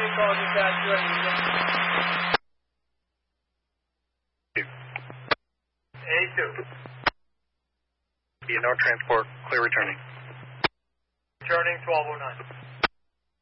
call dispatch, A2. No transport, clear returning. Returning 1209.